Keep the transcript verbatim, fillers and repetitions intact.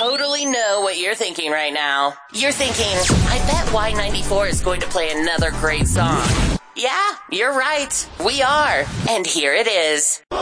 totally know what you're thinking right now. You're thinking, I bet Y ninety-four is going to play another great song. Yeah, you're right. We are. And here it is.